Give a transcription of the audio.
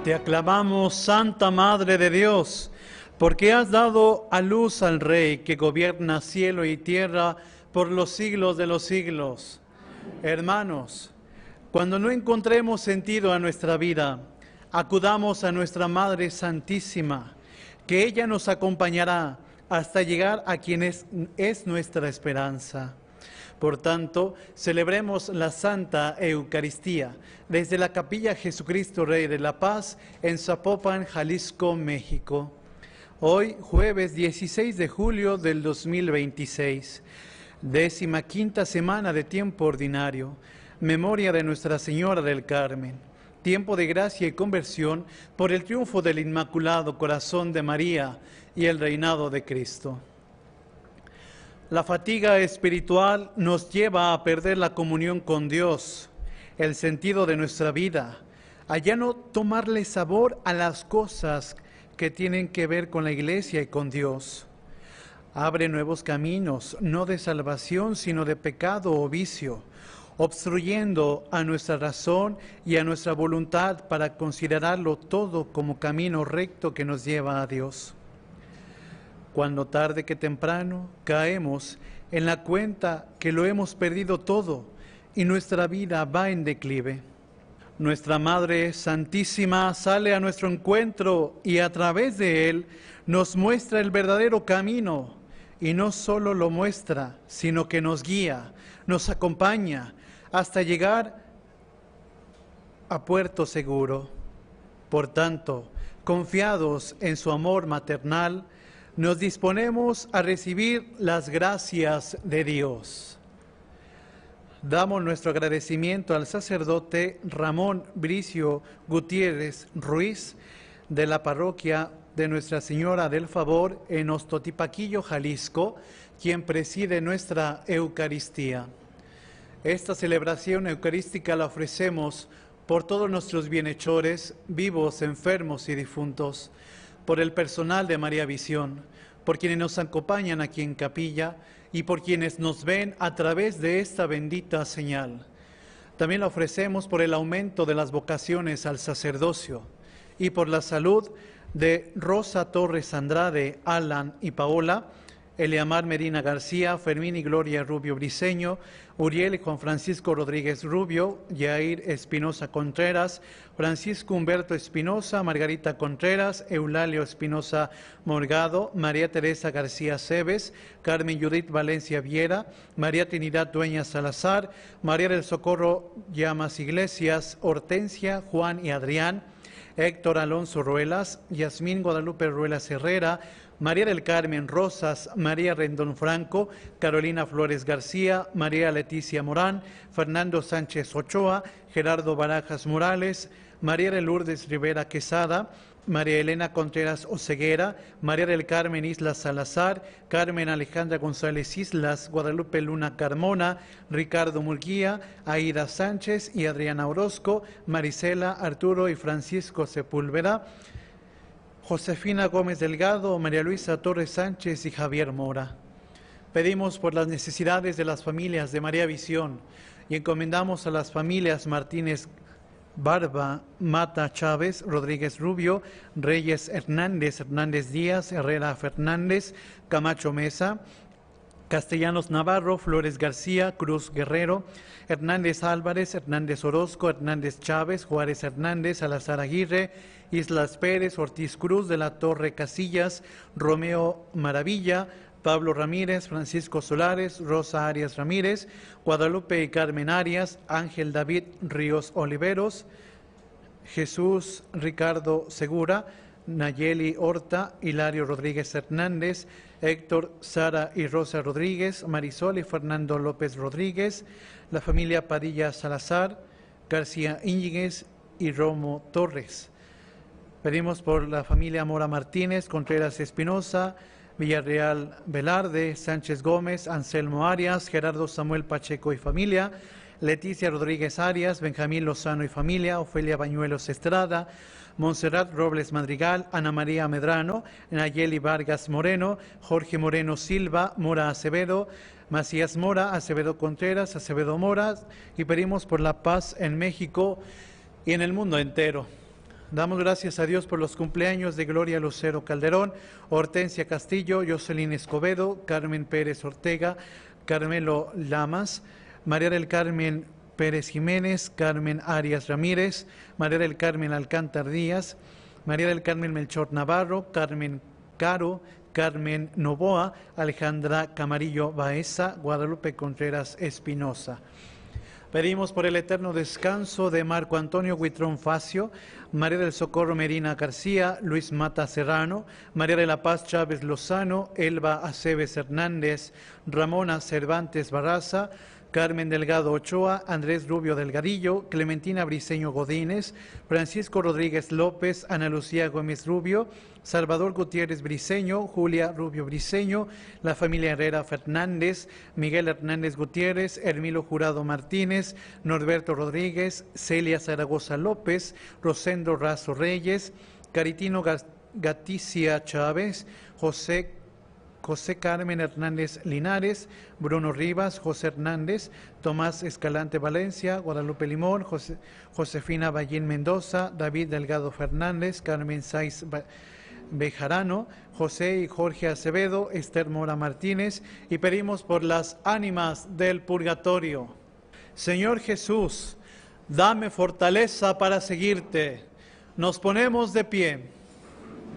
Te aclamamos, Santa Madre de Dios, porque has dado a luz al Rey que gobierna cielo y tierra por los siglos de los siglos. Hermanos, cuando no encontremos sentido a nuestra vida, acudamos a nuestra Madre Santísima, que ella nos acompañará hasta llegar a quien es nuestra esperanza. Por tanto, celebremos la Santa Eucaristía desde la Capilla Jesucristo Rey de la Paz en Zapopan, Jalisco, México. Hoy, jueves 16 de julio del 2026, 15ª semana de tiempo ordinario, memoria de Nuestra Señora del Carmen, tiempo de gracia y conversión por el triunfo del Inmaculado Corazón de María y el reinado de Cristo. La fatiga espiritual nos lleva a perder la comunión con Dios, el sentido de nuestra vida, a ya no tomarle sabor a las cosas que tienen que ver con la Iglesia y con Dios. Abre nuevos caminos, no de salvación, sino de pecado o vicio, obstruyendo a nuestra razón y a nuestra voluntad para considerarlo todo como camino recto que nos lleva a Dios. Cuando tarde que temprano caemos en la cuenta que lo hemos perdido todo y nuestra vida va en declive. Nuestra Madre Santísima sale a nuestro encuentro y a través de él nos muestra el verdadero camino, y no solo lo muestra, sino que nos guía, nos acompaña hasta llegar a puerto seguro. Por tanto, confiados en su amor maternal, nos disponemos a recibir las gracias de Dios. Damos nuestro agradecimiento al sacerdote Ramón Bricio Gutiérrez Ruiz de la parroquia de Nuestra Señora del Favor en Ostotipaquillo, Jalisco, quien preside nuestra Eucaristía. Esta celebración eucarística la ofrecemos por todos nuestros bienhechores, vivos, enfermos y difuntos, por el personal de María Visión, por quienes nos acompañan aquí en capilla y por quienes nos ven a través de esta bendita señal. También la ofrecemos por el aumento de las vocaciones al sacerdocio y por la salud de Rosa Torres Andrade, Alan y Paola, Eleamar Medina García, Fermín y Gloria Rubio Briceño, Uriel y Juan Francisco Rodríguez Rubio, Yair Espinosa Contreras, Francisco Humberto Espinosa, Margarita Contreras, Eulalio Espinosa Morgado, María Teresa García Cebes, Carmen Judith Valencia Viera, María Trinidad Dueñas Salazar, María del Socorro Llamas Iglesias, Hortensia, Juan y Adrián, Héctor Alonso Ruelas, Yasmín Guadalupe Ruelas Herrera, María del Carmen Rosas, María Rendón Franco, Carolina Flores García, María Leticia Morán, Fernando Sánchez Ochoa, Gerardo Barajas Morales, María de Lourdes Rivera Quesada, María Elena Contreras Oceguera, María del Carmen Islas Salazar, Carmen Alejandra González Islas, Guadalupe Luna Carmona, Ricardo Murguía, Aida Sánchez y Adriana Orozco, Marisela, Arturo y Francisco Sepúlveda, Josefina Gómez Delgado, María Luisa Torres Sánchez y Javier Mora. Pedimos por las necesidades de las familias de María Visión y encomendamos a las familias Martínez Barba, Mata Chávez, Rodríguez Rubio, Reyes Hernández, Hernández Díaz, Herrera Fernández, Camacho Mesa, Castellanos Navarro, Flores García, Cruz Guerrero, Hernández Álvarez, Hernández Orozco, Hernández Chávez, Juárez Hernández, Salazar Aguirre, Islas Pérez, Ortiz Cruz, de la Torre Casillas, Romeo Maravilla, Pablo Ramírez, Francisco Solares, Rosa Arias Ramírez, Guadalupe y Carmen Arias, Ángel David Ríos Oliveros, Jesús Ricardo Segura, Nayeli Horta, Hilario Rodríguez Hernández, Héctor, Sara y Rosa Rodríguez, Marisol y Fernando López Rodríguez, la familia Padilla Salazar, García Íñiguez y Romo Torres. Pedimos por la familia Mora Martínez, Contreras Espinosa, Villarreal Velarde, Sánchez Gómez, Anselmo Arias, Gerardo Samuel Pacheco y familia, Leticia Rodríguez Arias, Benjamín Lozano y familia, Ofelia Bañuelos Estrada, Montserrat Robles Madrigal, Ana María Medrano, Nayeli Vargas Moreno, Jorge Moreno Silva, Mora Acevedo, Macías Mora, Acevedo Contreras, Acevedo Mora, y pedimos por la paz en México y en el mundo entero. Damos gracias a Dios por los cumpleaños de Gloria Lucero Calderón, Hortensia Castillo, Jocelyn Escobedo, Carmen Pérez Ortega, Carmelo Lamas, María del Carmen Pérez Jiménez, Carmen Arias Ramírez, María del Carmen Alcántar Díaz, María del Carmen Melchor Navarro, Carmen Caro, Carmen Novoa, Alejandra Camarillo Baeza, Guadalupe Contreras Espinosa. Pedimos por el eterno descanso de Marco Antonio Huitrón Facio, María del Socorro Medina García, Luis Mata Serrano, María de la Paz Chávez Lozano, Elba Aceves Hernández, Ramona Cervantes Barraza, Carmen Delgado Ochoa, Andrés Rubio Delgadillo, Clementina Briceño Godínez, Francisco Rodríguez López, Ana Lucía Gómez Rubio, Salvador Gutiérrez Briceño, Julia Rubio Briceño, la familia Herrera Fernández, Miguel Hernández Gutiérrez, Hermilo Jurado Martínez, Norberto Rodríguez, Celia Zaragoza López, Rosendo Razo Reyes, Caritino Gaticia Chávez, José Carmen Hernández Linares, Bruno Rivas, José Hernández, Tomás Escalante Valencia, Guadalupe Limón, Josefina Ballín Mendoza, David Delgado Fernández, Carmen Saiz Bejarano, José y Jorge Acevedo, Esther Mora Martínez, y pedimos por las ánimas del purgatorio. Señor Jesús, dame fortaleza para seguirte. Nos ponemos de pie.